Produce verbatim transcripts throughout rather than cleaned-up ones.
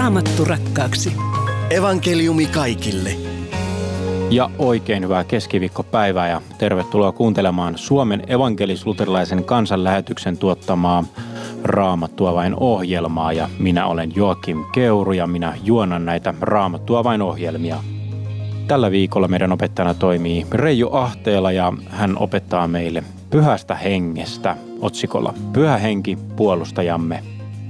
Raamattu rakkaaksi. Evankeliumi kaikille. Ja oikein hyvää keskiviikkopäivää ja tervetuloa kuuntelemaan Suomen evankelis-luterilaisen kansanlähetyksen tuottamaa Raamattua vain -ohjelmaa. Ja minä olen Joakim Keuru ja minä juonan näitä Raamattua vain -ohjelmia. Tällä viikolla meidän opettajana toimii Reijo Ahteela ja hän opettaa meille Pyhästä hengestä otsikolla Pyhä henki puolustajamme.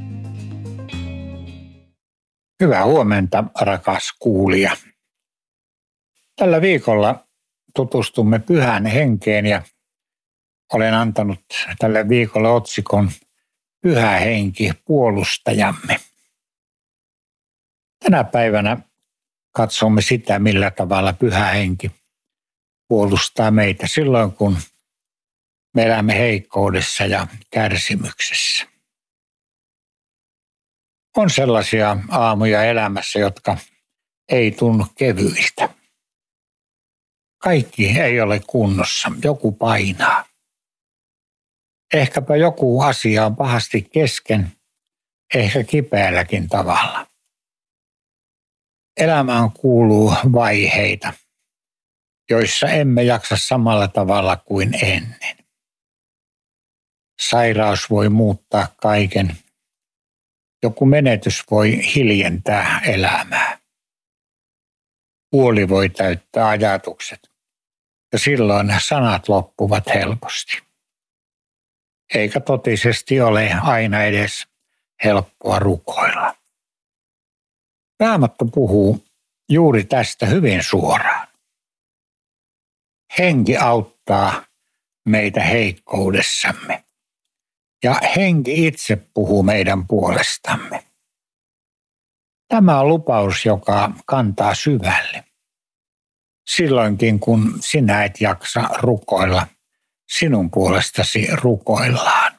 Hyvää huomenta, rakas kuulija. Tällä viikolla tutustumme Pyhään henkeen ja olen antanut tälle viikolle otsikon Pyhä henki puolustajamme. Tänä päivänä katsomme sitä, millä tavalla Pyhä henki puolustaa meitä silloin, kun me elämme heikkoudessa ja kärsimyksessä. On sellaisia aamuja elämässä, jotka ei tunnu kevyiltä. Kaikki ei ole kunnossa, joku painaa. Ehkäpä joku asia on pahasti kesken, ehkä kipeälläkin tavalla. Elämään kuuluu vaiheita, joissa emme jaksa samalla tavalla kuin ennen. Sairaus voi muuttaa kaiken. Joku menetys voi hiljentää elämää. Huoli voi täyttää ajatukset ja silloin sanat loppuvat helposti. Eikä totisesti ole aina edes helppoa rukoilla. Raamattu puhuu juuri tästä hyvin suoraan. Henki auttaa meitä heikkoudessamme. Ja henki itse puhuu meidän puolestamme. Tämä on lupaus, joka kantaa syvälle. Silloinkin, kun sinä et jaksa rukoilla, sinun puolestasi rukoillaan.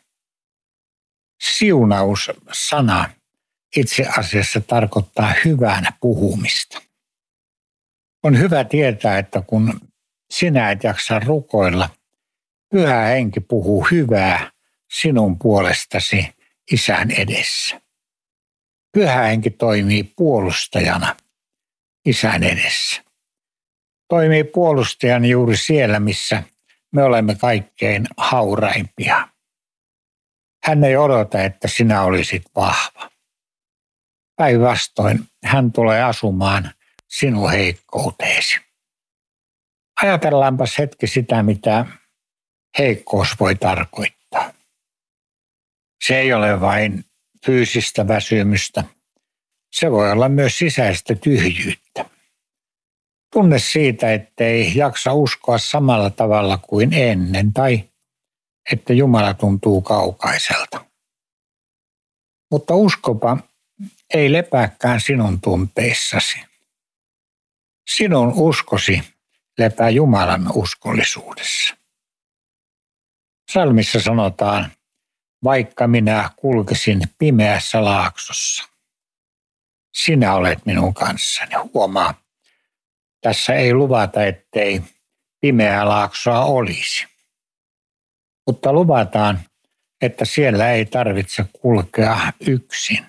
Siunaus-sana itse asiassa tarkoittaa hyvää puhumista. On hyvä tietää, että kun sinä et jaksa rukoilla, Pyhä henki puhuu hyvää sinun puolestasi Isän edessä. Pyhä henki toimii puolustajana Isän edessä. Toimii puolustajana juuri siellä, missä me olemme kaikkein hauraimpia. Hän ei odota, että sinä olisit vahva. Päinvastoin hän tulee asumaan sinun heikkouteesi. Ajatellaanpas hetki sitä, mitä heikkous voi tarkoittaa. Se ei ole vain fyysistä väsymystä. Se voi olla myös sisäistä tyhjyyttä. Tunne siitä, ettei jaksa uskoa samalla tavalla kuin ennen tai että Jumala tuntuu kaukaiselta. Mutta uskopa ei lepääkään sinun tunteissasi. Sinun uskosi lepää Jumalan uskollisuudessa. Psalmissa sanotaan, vaikka minä kulkesin pimeässä laaksossa, sinä olet minun kanssani. Huomaa, tässä ei luvata, ettei pimeää laaksoa olisi. Mutta luvataan, että siellä ei tarvitse kulkea yksin.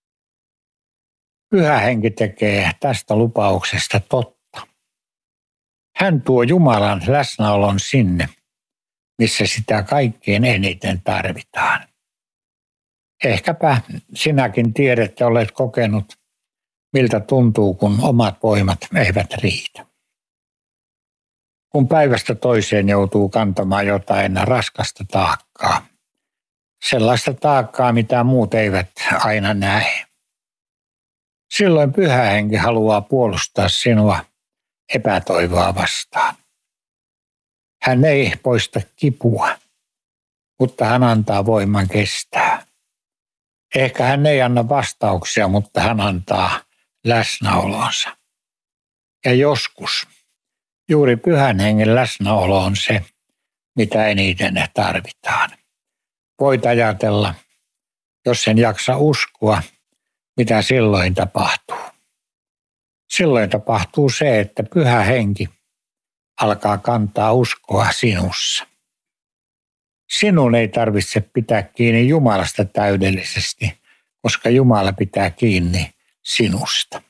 Pyhä henki tekee tästä lupauksesta totta. Hän tuo Jumalan läsnäolon sinne, missä sitä kaikkein eniten tarvitaan. Ehkäpä sinäkin tiedät ja olet kokenut, miltä tuntuu, kun omat voimat eivät riitä. Kun päivästä toiseen joutuu kantamaan jotain raskasta taakkaa. Sellaista taakkaa, mitä muut eivät aina näe. Silloin Pyhä henki haluaa puolustaa sinua epätoivoa vastaan. Hän ei poista kipua, mutta hän antaa voiman kestää. Ehkä hän ei anna vastauksia, mutta hän antaa läsnäolonsa. Ja joskus juuri Pyhän hengen läsnäolo on se, mitä eniten tarvitaan. Voit ajatella, jos en jaksa uskoa, mitä silloin tapahtuu. Silloin tapahtuu se, että Pyhä henki alkaa kantaa uskoa sinussa. Sinun ei tarvitse pitää kiinni Jumalasta täydellisesti, koska Jumala pitää kiinni sinusta.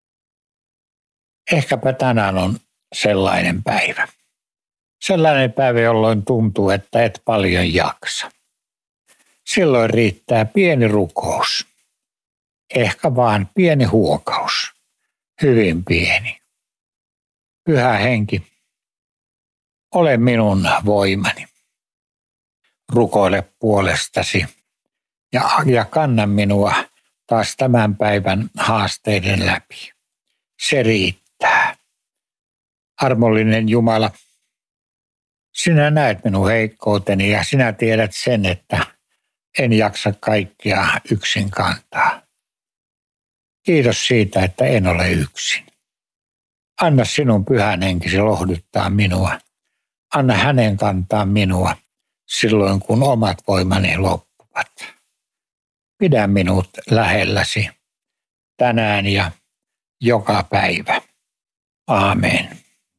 Ehkäpä tänään on sellainen päivä. Sellainen päivä, jolloin tuntuu, että et paljon jaksa. Silloin riittää pieni rukous. Ehkä vaan pieni huokaus. Hyvin pieni. Pyhä Henki, ole minun voimani. Rukoile puolestasi ja, ja kanna minua taas tämän päivän haasteiden läpi. Se riittää. Armollinen Jumala, sinä näet minun heikkouteni ja sinä tiedät sen, että en jaksa kaikkia yksin kantaa. Kiitos siitä, että en ole yksin. Anna sinun pyhän henkisi lohduttaa minua. Anna hänen kantaa minua silloin, kun omat voimani loppuvat. Pidä minut lähelläsi tänään ja joka päivä. Aamen.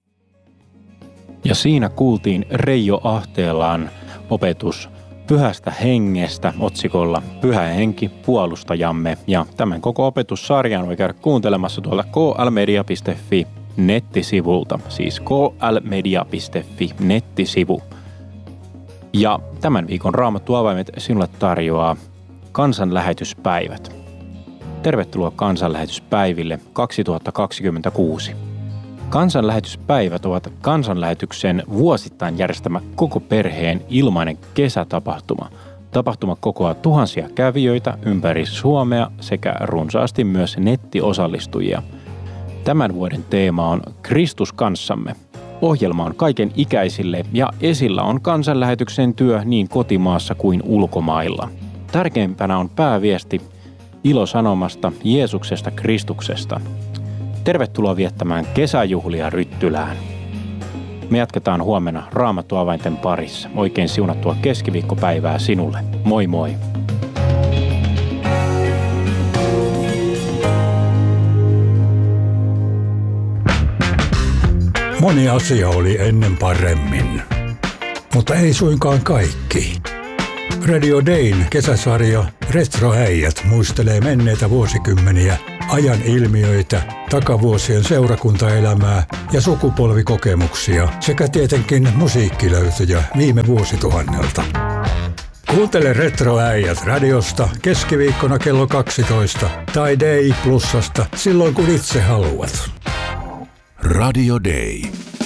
Ja siinä kuultiin Reijo Ahteelaan opetus Pyhästä hengestä otsikolla Pyhä henki puolustajamme. Ja tämän koko opetussarjan voi käydä kuuntelemassa tuolta k l media piste f i nettisivulta. Siis k l media piste f i nettisivu. Ja tämän viikon Raamattu avaimet sinulle tarjoaa kansanlähetyspäivät. Tervetuloa kansanlähetyspäiville kaksituhattakaksikymmentäkuusi. Kansanlähetyspäivät ovat kansanlähetyksen vuosittain järjestämä koko perheen ilmainen kesätapahtuma. Tapahtuma kokoaa tuhansia kävijöitä ympäri Suomea sekä runsaasti myös nettiosallistujia. Tämän vuoden teema on Kristus kanssamme. Ohjelma on kaiken ikäisille ja esillä on kansanlähetyksen työ niin kotimaassa kuin ulkomailla. Tärkeimpänä on pääviesti ilosanomasta Jeesuksesta Kristuksesta. Tervetuloa viettämään kesäjuhlia Ryttylään. Me jatketaan huomenna Raamattu avainten parissa. Oikein siunattua keskiviikkopäivää sinulle. Moi moi! Moni asia oli ennen paremmin, mutta ei suinkaan kaikki. Radio Dayn kesäsarja Retroäijät muistelee menneitä vuosikymmeniä, ajan ilmiöitä, takavuosien seurakuntaelämää ja sukupolvikokemuksia sekä tietenkin musiikkilöytöjä viime vuosituhannelta. Kuuntele Retroäijät radiosta keskiviikkona kello kaksitoista tai Day Plusasta silloin kun itse haluat. Radio Day.